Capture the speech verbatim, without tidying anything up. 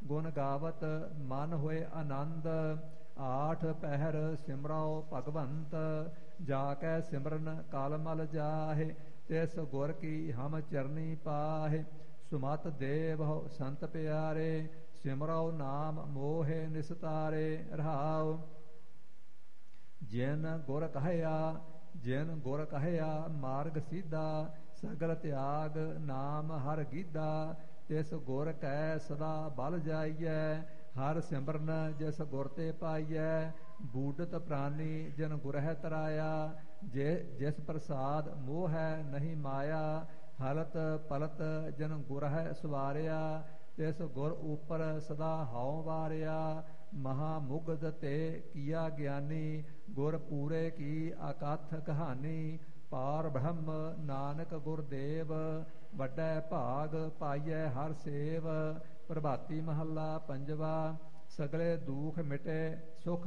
ਗੁਣ ਗਾਵਤ ਮਨ ਹੋਏ ਆਨੰਦ। ਆਠ ਪਹਿਰ ਸਿਮਰਾਓ ਭਗਵੰਤ, ਜਾ ਕੈ ਸਿਮਰਨ ਕਲ ਮਲ ਜਾਹੇ। ਤਿਸ ਗੁਰ ਕੀ ਹਮ ਚਰਨੀ ਪਾਹੇ, ਸੁਮਤ ਦੇਵ ਸੰਤ ਪਿਆਰੇ। ਸਿਮਰਾਓ ਨਾਮ ਮੋਹਿ ਨਿਸਤਾਰੇ, ਰਹਾਉ। ਜਿਨ ਗੁਰ ਕਹਿਆ ਜਿਨ ਗੁਰ ਕਹਿਆ ਮਾਰਗ ਸੀਧਾ, ਸਗਲ ਤਿਆਗ ਨਾਮ ਹਰ ਗੀਧਾ। ਤਿਸ ਗੁਰ ਕੈ ਸਦਾ ਬਲ ਜਾਈਐ, ਹਰ ਸਿਮਰਨ ਜਿਸ ਗੁਰ ਤੇ ਪਾਈਐ। ਬੂਡਤ ਪ੍ਰਾਨੀ ਜਿਨ ਗੁਰਹਿ ਤਰਾਇਆ, ਜੇ ਜਿਸ ਪ੍ਰਸਾਦ ਮੋਹ ਹੈ ਨਹੀਂ ਮਾਇਆ। ਹਲਤ ਪਲਤ ਜਿਨ ਗੁਰਹਿ ਸਵਾਰਿਆ, ਤਿਸ ਗੁਰ ਉਪਰ ਸਦਾ ਹਉ ਵਾਰਿਆ। ਮਹਾ ਮੁਗਧ ਤੇ ਕੀਆ ਗਿਆਨੀ, ਗੁਰ ਪੂਰੇ ਕੀ ਅਕਥ ਕਹਾਣੀ। ਪਾਰ ਬ੍ਰਹਮ ਨਾਨਕ ਗੁਰਦੇਵ, ਵੱਡੈ ਭਾਗ ਪਾਈਐ ਹਰ ਸੇਵ। ਪ੍ਰਭਾਤੀ ਮਹੱਲਾ ਪੰਜਵਾ। ਸਗਲੇ ਦੂਖ ਮਿਟੇ ਸੁਖ